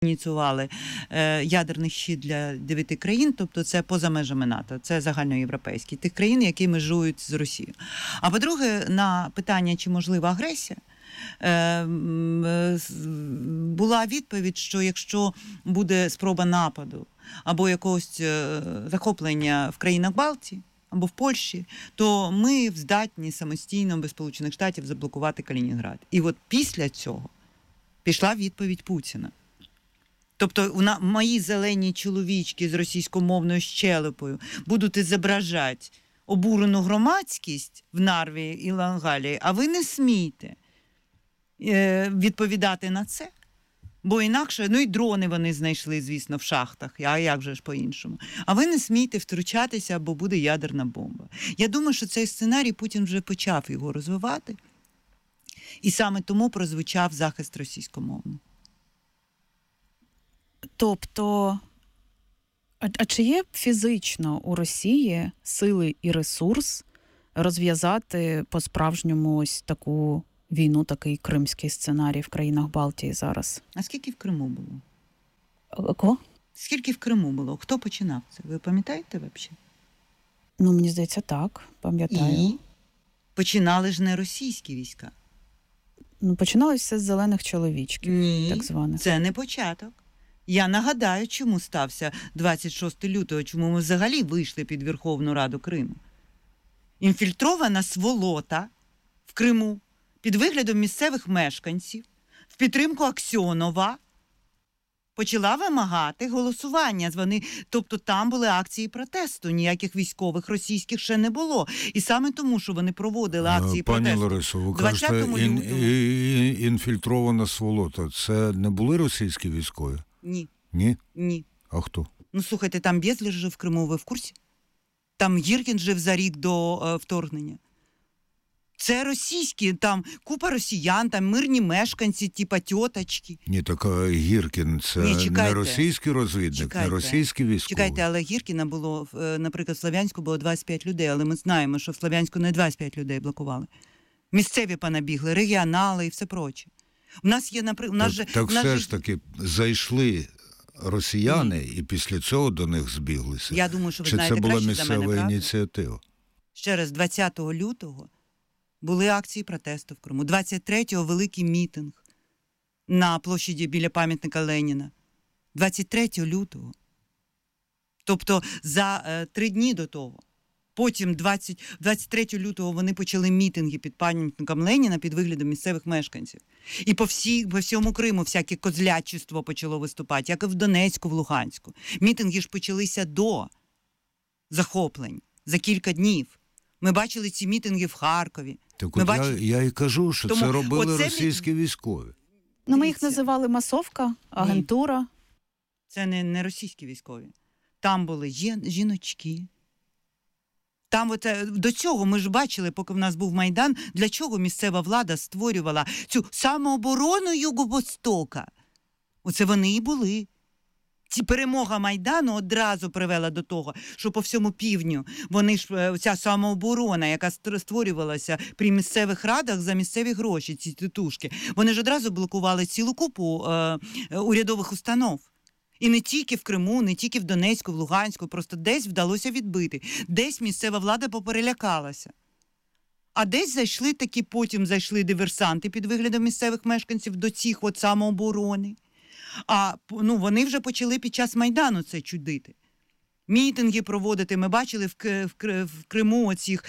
ініціювали ядерний щит для 9 країн, тобто це поза межами НАТО, це загальноєвропейські, тих країн, які межують з Росією. А по-друге, на питання, чи можлива агресія, була відповідь, що якщо буде спроба нападу або якогось захоплення в країнах Балтії, або в Польщі, то ми здатні самостійно без Сполучених Штатів заблокувати Калінінград. І от після цього пішла відповідь Путіна. Тобто мої зелені чоловічки з російськомовною щелепою будуть зображати обурену громадськість в Нарві і Лангалії, а ви не смійте відповідати на це. Бо інакше, і дрони вони знайшли, звісно, в шахтах, а як же ж по-іншому. А ви не смійте втручатися, бо буде ядерна бомба. Я думаю, що цей сценарій Путін вже почав його розвивати, і саме тому прозвучав захист російськомовний. Тобто, а чи є фізично у Росії сили і ресурс розв'язати по-справжньому ось таку війну, такий кримський сценарій в країнах Балтії зараз? А скільки в Криму було? Кого? Скільки в Криму було? Хто починав це? Ви пам'ятаєте взагалі? Ну, мені здається, так, пам'ятаю. І починали ж не російські війська. Ну, починалося все з зелених чоловічків, так званих. Це не початок. Я нагадаю, чому стався 26 лютого, чому ми взагалі вийшли під Верховну Раду Криму. Інфільтрована сволота в Криму під виглядом місцевих мешканців в підтримку Аксьонова почала вимагати голосування. Тобто там були акції протесту, ніяких військових російських ще не було. І саме тому, що вони проводили акції протесту. Пані Ларисо, ви кажете, інфільтрована сволота. Це не були російські військові? Ні. Ні? Ні. А хто? Ну, слухайте, там Безлер жив в Криму, ви в курсі? Там Гіркін жив за рік до вторгнення. Це російські, там купа росіян, там мирні мешканці, типа тьоточки. Ні, так Гіркін – це не російський розвідник, не російський військовий. Чекайте, але Гіркіна було, наприклад, в Слов'янську було 25 людей, але ми знаємо, що в Слов'янську не 25 людей блокували. Місцеві понабігли, регіонали і все проче. У нас є, наприклад... Так все ж таки зайшли росіяни і після цього до них збіглися? Я думаю, що ви Чи знаєте це була краще за мене, місцева правда? ініціатива? Ще раз, 20 лютого були акції протесту в Криму. 23-го великий мітинг на площаді біля пам'ятника Леніна. 23 лютого. Тобто за 3 дні до того. Потім 23 лютого вони почали мітинги під пам'ятником Леніна під виглядом місцевих мешканців. І по всьому Криму всяке козлячество почало виступати, як і в Донецьку, в Луганську. Мітинги ж почалися до захоплень, за кілька днів. Ми бачили ці мітинги в Харкові. Так я і кажу, що це робили російські військові. Ну, ми їх називали масовка, агентура. Ні. Це не російські військові. Там були жіночки. Там до цього ми ж бачили, поки в нас був Майдан, для чого місцева влада створювала цю самооборону Юго-Востока. Оце вони і були. Перемога Майдану одразу привела до того, що по всьому півдню ця самооборона, яка створювалася при місцевих радах за місцеві гроші, ці тітушки, вони ж одразу блокували цілу купу урядових установ. І не тільки в Криму, не тільки в Донецьку, в Луганську, просто десь вдалося відбити. Десь місцева влада поперелякалася. А десь потім зайшли диверсанти під виглядом місцевих мешканців до цих самооборони. А вони вже почали під час Майдану це чудити. Мітинги проводити. Ми бачили в Криму оцих,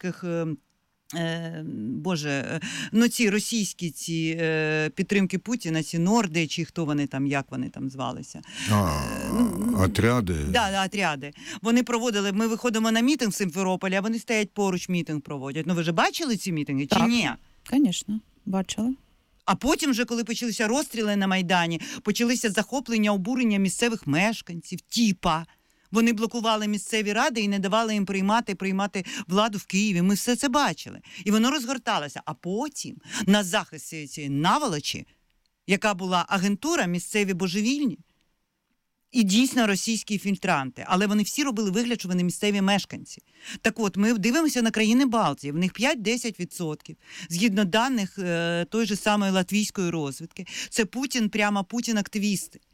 ці російські підтримки Путіна, ці норди, чи хто вони там, як вони там звалися. Отряди. Да, отряди. Вони проводили, ми виходимо на мітинг в Симферополі, а вони стоять поруч, мітинг проводять. Ви ж бачили ці мітинги, чи ні? Так, звісно, бачили. А потім вже, коли почалися розстріли на Майдані, почалися захоплення, обурення місцевих мешканців, Вони блокували місцеві ради і не давали їм приймати владу в Києві. Ми все це бачили. І воно розгорталося. А потім на захист цієї наволочі, яка була агентура, місцеві божевільні, і дійсно російські фільтранти. Але вони всі робили вигляд, що вони місцеві мешканці. Так от, ми дивимося на країни Балтії. В них 5-10%. Згідно даних той же самої латвійської розвідки. Це Путін-активісти.